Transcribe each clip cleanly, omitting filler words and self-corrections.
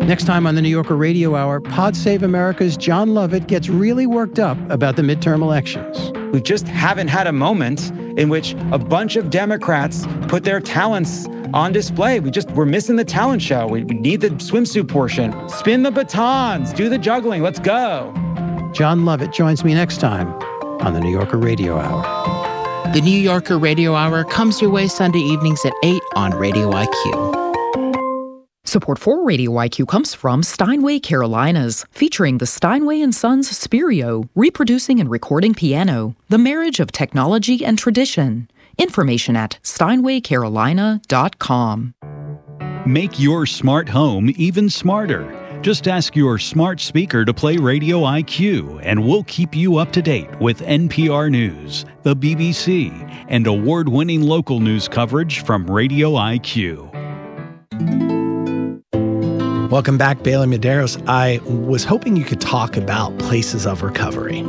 Next time on the New Yorker Radio Hour, Pod Save America's John Lovett gets really worked up about the midterm elections. We just haven't had a moment in which a bunch of Democrats put their talents on display. We're missing the talent show. We need the swimsuit portion. Spin the batons, do the juggling, let's go. John Lovett joins me next time on the New Yorker Radio Hour. The New Yorker Radio Hour comes your way Sunday evenings at 8 on Radio IQ. Support for Radio IQ comes from Steinway Carolinas, featuring the Steinway & Sons Spirio, reproducing and recording piano, the marriage of technology and tradition. Information at steinwaycarolina.com. Make your smart home even smarter. Just ask your smart speaker to play Radio IQ, and we'll keep you up to date with NPR News, the BBC, and award-winning local news coverage from Radio IQ. Welcome back, Bailey Medeiros. I was hoping you could talk about places of recovery.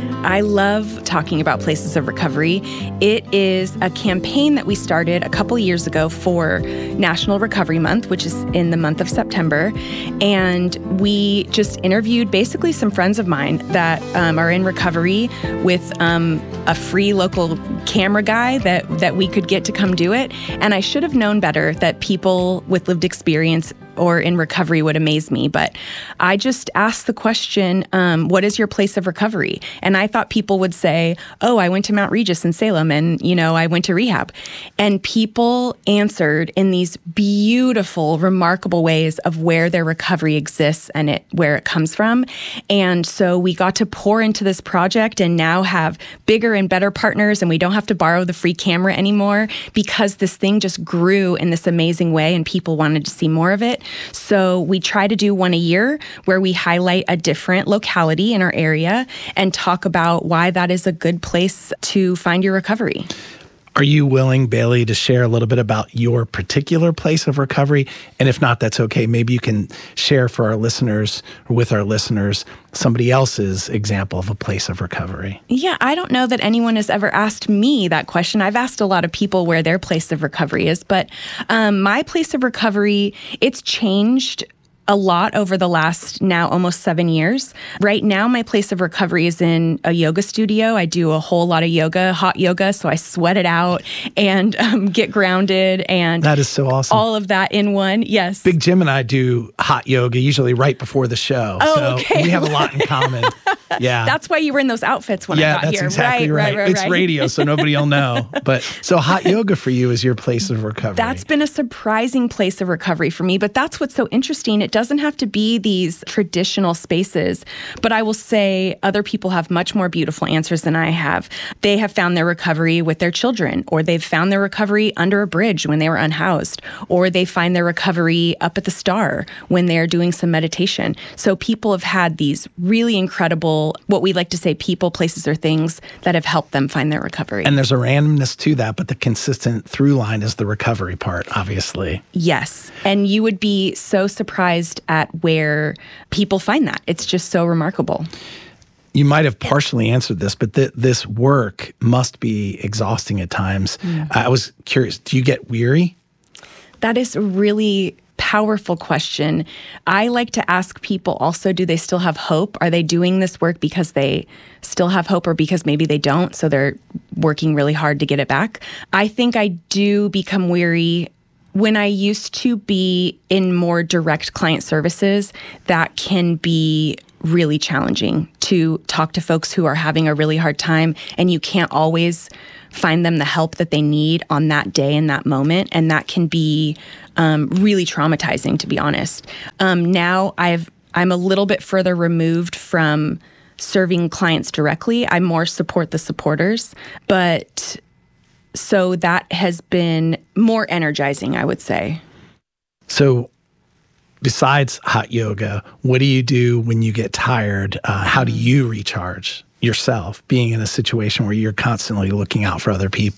I love talking about places of recovery. It is a campaign that we started a couple years ago for National Recovery Month, which is in the month of September. And we just interviewed basically some friends of mine that are in recovery with a free local camera guy that we could get to come do it. And I should have known better that people with lived experience or in recovery would amaze me. But I just asked the question, what is your place of recovery? And I thought people would say, oh, I went to Mount Regis in Salem and, I went to rehab. And people answered in these beautiful, remarkable ways of where their recovery exists and where it comes from. And so we got to pour into this project and now have bigger and better partners, and we don't have to borrow the free camera anymore because this thing just grew in this amazing way and people wanted to see more of it. So we try to do one a year where we highlight a different locality in our area and talk about why that is a good place to find your recovery. Are you willing, Bailey, to share a little bit about your particular place of recovery? And if not, that's okay. Maybe you can share for our listeners or with our listeners somebody else's example of a place of recovery. Yeah, I don't know that anyone has ever asked me that question. I've asked a lot of people where their place of recovery is, but my place of recovery, it's changed a lot over the last now almost 7 years. Right now, my place of recovery is in a yoga studio. I do a whole lot of yoga, hot yoga, so I sweat it out and get grounded. And that is so awesome. All of that in one, yes. Big Jim and I do hot yoga usually right before the show. Oh, so okay. We have a lot in common. Yeah. That's why you were in those outfits when I got here. Yeah, that's exactly right. It's radio, so nobody will know. But so hot yoga for you is your place of recovery. That's been a surprising place of recovery for me, but that's what's so interesting. It doesn't have to be these traditional spaces, but I will say other people have much more beautiful answers than I have. They have found their recovery with their children, or they've found their recovery under a bridge when they were unhoused, or they find their recovery up at the Star when they're doing some meditation. So people have had these really incredible, what we like to say, people, places, or things that have helped them find their recovery. And there's a randomness to that, but the consistent through line is the recovery part, obviously. Yes. And you would be so surprised at where people find that. It's just so remarkable. You might have partially answered this, but this work must be exhausting at times. I was curious, do you get weary? That is a really powerful question. I like to ask people also, do they still have hope? Are they doing this work because they still have hope or because maybe they don't, so they're working really hard to get it back? I think I do become weary when I used to be in more direct client services. That can be really challenging to talk to folks who are having a really hard time, and you can't always find them the help that they need on that day and that moment, and that can be really traumatizing, to be honest. Now I'm a little bit further removed from serving clients directly. I more support the supporters, but so that has been more energizing, I would say. So besides hot yoga, what do you do when you get tired? How do you recharge yourself being in a situation where you're constantly looking out for other people?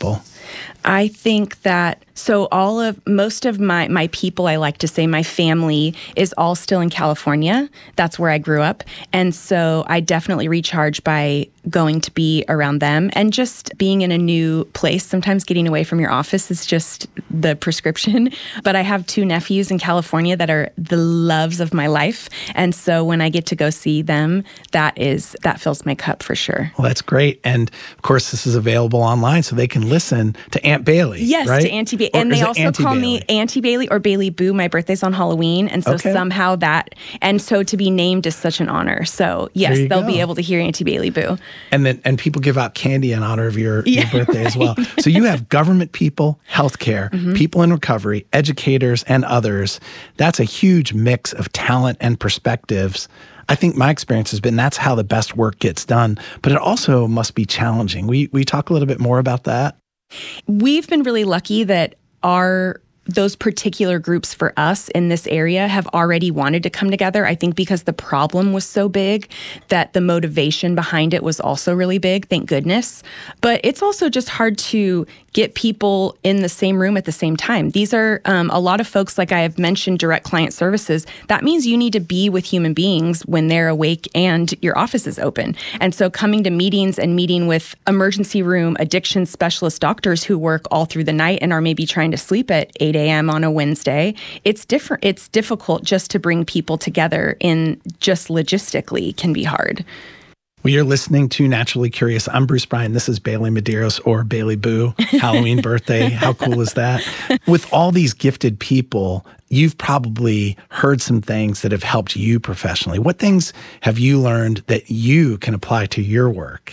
I think that most of my people, I like to say my family is all still in California. That's where I grew up. And so I definitely recharge by going to be around them and just being in a new place. Sometimes getting away from your office is just the prescription. But I have 2 nephews in California that are the loves of my life. And so when I get to go see them, that fills my cup for sure. Well, that's great. And of course, this is available online so they can listen to Aunt Bailey. Yes, right? to Auntie Bailey. And they also call me Auntie Bailey or Bailey Boo. My birthday's on Halloween. And so somehow so to be named is such an honor. So yes, they'll be able to hear Auntie Bailey Boo. And people give out candy in honor of your birthday as well. So you have government people, healthcare, people in recovery, educators, and others. That's a huge mix of talent and perspectives. I think my experience has been that's how the best work gets done, but it also must be challenging. We talk a little bit more about that? We've been really lucky that those particular groups for us in this area have already wanted to come together. I think because the problem was so big that the motivation behind it was also really big, thank goodness. But it's also just hard to get people in the same room at the same time. These are a lot of folks, like I have mentioned, direct client services. That means you need to be with human beings when they're awake and your office is open. And so coming to meetings and meeting with emergency room addiction specialist doctors who work all through the night and are maybe trying to sleep at 8 a.m. on a Wednesday, it's different. It's difficult just to bring people together in just logistically can be hard. Well, you're listening to Naturally Curious. I'm Bruce Bryan. This is Bailey Medeiros, or Bailey Boo. Halloween birthday. How cool is that? With all these gifted people, you've probably heard some things that have helped you professionally. What things have you learned that you can apply to your work?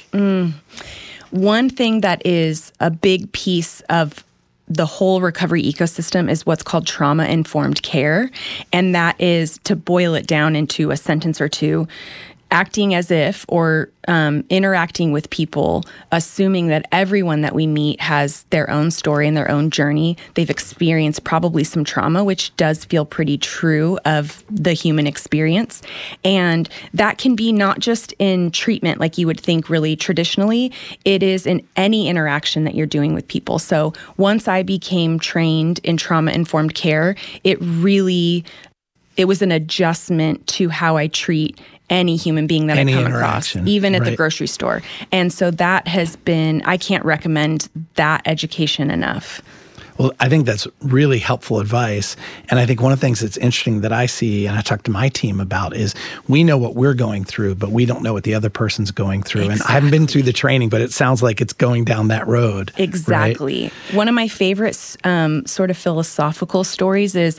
One thing that is a big piece of the whole recovery ecosystem is what's called trauma-informed care. And that is, to boil it down into a sentence or two, acting as if or interacting with people, assuming that everyone that we meet has their own story and their own journey. They've experienced probably some trauma, which does feel pretty true of the human experience. And that can be not just in treatment like you would think really traditionally, it is in any interaction that you're doing with people. So once I became trained in trauma-informed care, it was an adjustment to how I treat any human being that I come across, even at the grocery store. And so that has been, I can't recommend that education enough. Well, I think that's really helpful advice. And I think one of the things that's interesting that I see, and I talk to my team about, is we know what we're going through, but we don't know what the other person's going through. Exactly. And I haven't been through the training, but it sounds like it's going down that road. Exactly. Right? One of my favorite sort of philosophical stories is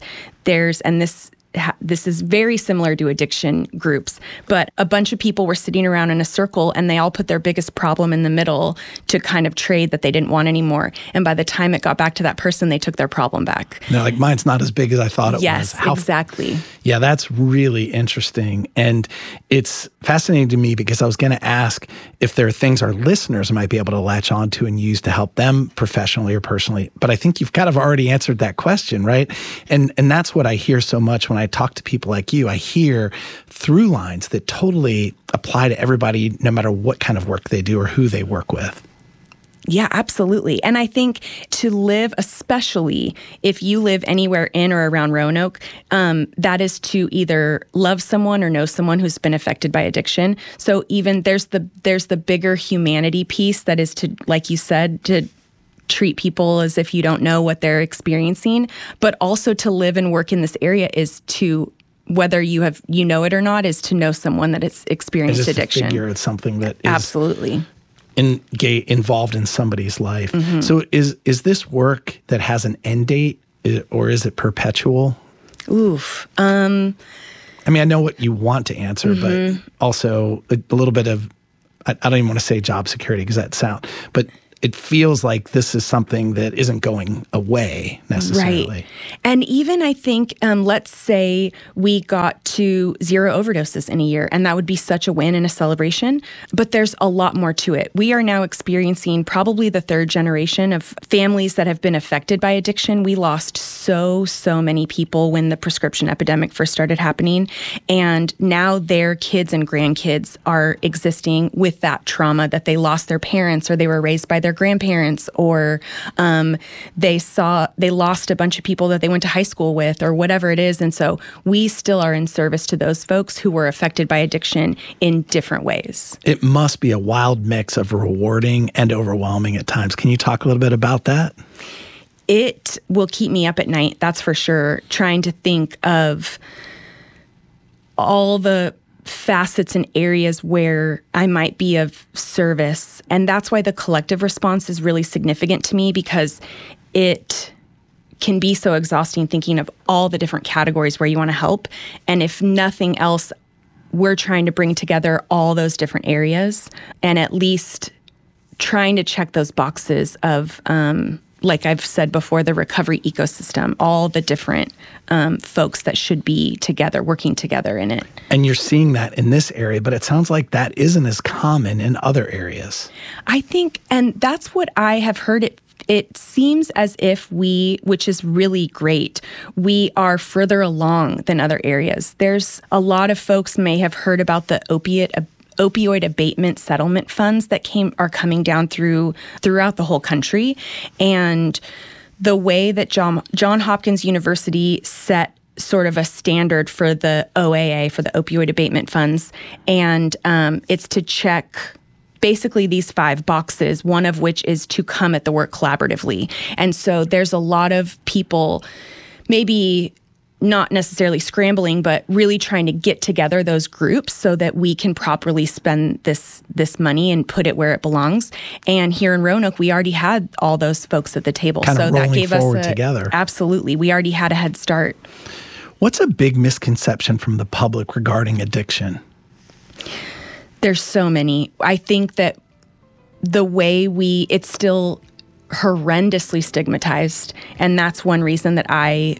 this is very similar to addiction groups, but a bunch of people were sitting around in a circle and they all put their biggest problem in the middle to kind of trade that they didn't want anymore. And by the time it got back to that person, they took their problem back. No, like mine's not as big as I thought it was. Yes, exactly. Yeah, that's really interesting. And it's fascinating to me because I was going to ask if there are things our listeners might be able to latch onto and use to help them professionally or personally. But I think you've kind of already answered that question, right? And that's what I hear so much when I talk to people like you. I hear through lines that totally apply to everybody, no matter what kind of work they do or who they work with. Yeah, absolutely. And I think to live, especially if you live anywhere in or around Roanoke, that is to either love someone or know someone who's been affected by addiction. So even there's the bigger humanity piece that is to, like you said, to treat people as if you don't know what they're experiencing, but also to live and work in this area is to, whether you know it or not, is to know someone that has experienced addiction. To figure it's something that is absolutely involved in somebody's life. Mm-hmm. So is this work that has an end date, or is it perpetual? Oof. I mean, I know what you want to answer, but also a little bit of, I don't even want to say job security because that sounds, but it feels like this is something that isn't going away necessarily. Right. And even I think, let's say we got to 0 overdoses in a year, and that would be such a win and a celebration. But there's a lot more to it. We are now experiencing probably the 3rd generation of families that have been affected by addiction. We lost so many people when the prescription epidemic first started happening. And now their kids and grandkids are existing with that trauma that they lost their parents or they were raised by their their grandparents, or they lost a bunch of people that they went to high school with, or whatever it is. And so we still are in service to those folks who were affected by addiction in different ways. It must be a wild mix of rewarding and overwhelming at times. Can you talk a little bit about that? It will keep me up at night, that's for sure, trying to think of all the facets and areas where I might be of service. And that's why the collective response is really significant to me, because it can be so exhausting thinking of all the different categories where you want to help. And if nothing else, we're trying to bring together all those different areas and at least trying to check those boxes of, like I've said before, the recovery ecosystem, all the different folks that should be together, working together in it. And you're seeing that in this area, but it sounds like that isn't as common in other areas. I think, and that's what I have heard. It seems as if we, which is really great, we are further along than other areas. There's a lot of folks may have heard about the opioid abatement settlement funds that are coming down throughout the whole country. And the way that Johns Hopkins University set sort of a standard for the OAA, for the opioid abatement funds, and it's to check basically these 5 boxes, one of which is to come at the work collaboratively. And so there's a lot of people maybe not necessarily scrambling, but really trying to get together those groups so that we can properly spend this money and put it where it belongs. And here in Roanoke, we already had all those folks at the table. Kind of so that gave us together. Absolutely. We already had a head start. What's a big misconception from the public regarding addiction? There's so many. I think that the way it's still horrendously stigmatized. And that's one reason that I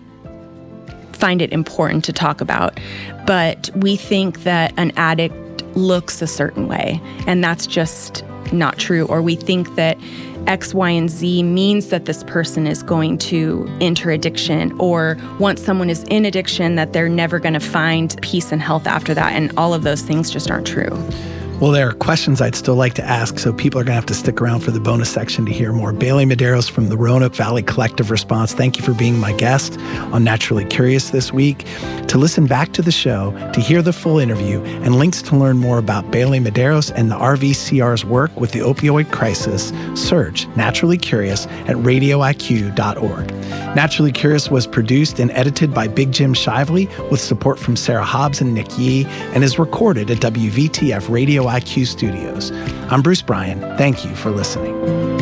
find it important to talk about. But we think that an addict looks a certain way, and that's just not true. Or we think that X, Y, and Z means that this person is going to enter addiction, or once someone is in addiction, that they're never going to find peace and health after that. And all of those things just aren't true. Well, there are questions I'd still like to ask, so people are going to have to stick around for the bonus section to hear more. Bailey Medeiros from the Roanoke Valley Collective Response, thank you for being my guest on Naturally Curious this week. To listen back to the show, to hear the full interview, and links to learn more about Bailey Medeiros and the RVCR's work with the opioid crisis, search Naturally Curious at radioiq.org. Naturally Curious was produced and edited by Big Jim Shively with support from Sarah Hobbs and Nick Yee, and is recorded at WVTF Radio IQ Studios. I'm Bruce Bryan. Thank you for listening.